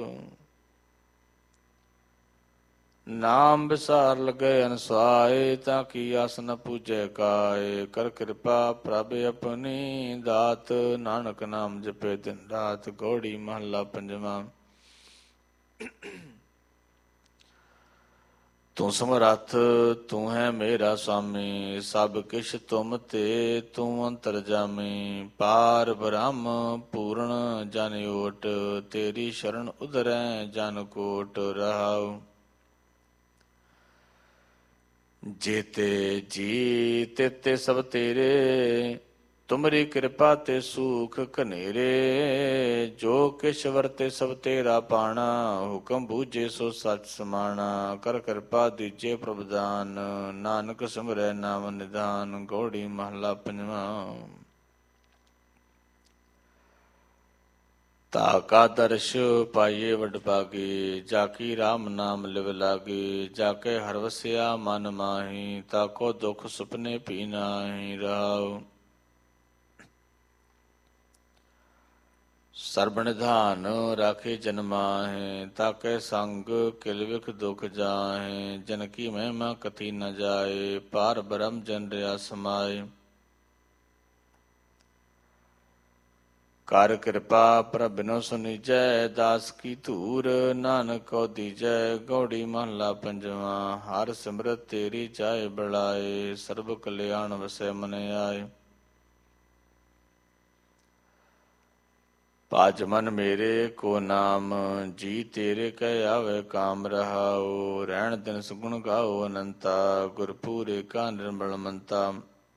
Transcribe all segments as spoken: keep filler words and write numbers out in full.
ਨਾਮ ਵਿਸਾਰ ਲਗੇ ਅਨਸੁਆਏ, ਤਾਂ ਕੀ ਆਸ ਨ ਪੂਜੈ ਕਾਏ। ਕਰ ਕਿਰਪਾ ਪ੍ਰਭ ਆਪਣੀ ਦਾਤ, ਨਾਨਕ ਨਾਮ ਜਪੇ ਦਿਨ ਰਾਤ। ਗੌੜੀ ਮਹੱਲਾ ਪੰਜਵਾਂ। ਤੂੰ ਸਮਰੱਥ ਤੂੰ ਹੈ ਮੇਰਾ ਸੁਆਮੀ, ਸਭ ਕਿਛ ਤੁਮ ਤੇ ਤੂੰ ਅੰਤਰਜਾਮੀ। ਪਾਰ ਬ੍ਰਹਮ ਪੂਰਨ ਜਨ ਓਟ, ਤੇਰੀ ਸ਼ਰਨ ਉਧਰੈ ਜਨ ਕੋਟ। ਰਹਾਉ ਜੇਤੇ ਜੀ ਤੇਤੇ ਸਭ ਤੇਰੇ, ਤੁਮਰੀ ਕਿਰਪਾ ਤੇ ਸੂਖ ਘਨੇਰੇ। ਜੋ ਕਿਛ ਵਰਤੇ ਸਭ ਤੇਰਾ ਪਾਣਾ, ਹੁਕਮ ਬੂਝੇ ਸੋ ਸੱਚ ਸਮਾਣਾ। ਕਰ ਕਿਰਪਾ ਦੀਜੇ ਪ੍ਰਭ ਦਾਨ, ਨਾਨਕ ਸਿਮਰੈ ਨਾਮ ਨਿਧਾਨ। ਗੌੜੀ ਮਹੱਲਾ ਪੰਜਵਾਂ। ਤਾ ਕਾ ਦਰਸ਼ ਪਾਈਏ ਵਡ ਭਾਗੀ, ਜਾ ਕੀ ਰਾਮ ਨਾਮ ਲਿਵ ਲਾਗੀ। ਜਾ ਕੇ ਹਰਿ ਵਸਿਆ ਮਨ ਮਾਹੀ, ਤਾ ਕੋ ਦੁਖ ਸੁਪਨੇ ਭੀ ਨਾਹੀ। ਰਹਾਉ ਸਰਬ ਨਿਧਾਨ ਰਾਖੇ ਜਨ ਮਾਹੇ, ਤਾਕੇ ਸੰਗ ਕਿਲ ਵਿਖ ਦੁਖ ਜਾਹੇ। ਜਨ ਕੀ ਮਹਿਮਾ ਕਥੀ ਨ ਜਾਏ, ਪਾਰ ਬ੍ਰਹਮ ਜਨ ਰਿਆ ਸਮਾਏ। ਕਰ ਕਿਰਪਾ ਪ੍ਰਭ ਬਿਨੋ ਸੁਨੀਜੈ, ਦਾਸ ਕੀ ਧੂਰ ਨਾਨਕ ਕੋ ਦੀਜੈ। ਗੌੜੀ ਮਹੱਲਾ ਪੰਜਵਾਂ। ਹਰ ਸਿਮਰਤ ਤੇਰੀ ਜਾਏ ਬੜਾਏ, ਸਰਬ ਕਲਿਆਣ ਵਸੈ ਮਨ ਆਏ। ਭਜ ਮਨ ਮੇਰੇ ਕੋ ਨਾਮ, ਜੀ ਤੇਰੇ ਕਹਿ ਆਵੇ ਕਾਮ। ਰਹਾਉ ਰਹਿਣ ਦਿਨ ਸੁਗੁਣ ਗਾਓ ਅਨੰਤਾ, ਗੁਰਪੂਰੇ ਕਾ ਨਿਰਮਲ ਮੰਤਾ।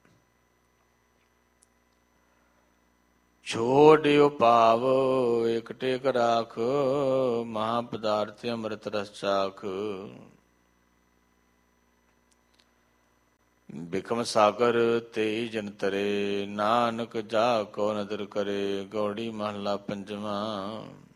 ਛੋੜਿਓ ਭਾਵ ਇਕ ਟੇਕ ਰਾਖ, ਮਹਾ ਪਦਾਰਥ ਅੰਮ੍ਰਿਤ ਰਸ ਚਾਖ। ਬਿਖਮ ਸਾਗਰ ਤੇਈ ਜਨ ਤਰੇ, ਨਾਨਕ ਜਾ ਕੋ ਨਦਰ ਕਰੇ। ਗੌੜੀ ਮਹੱਲਾ ਪੰਜਵਾਂ।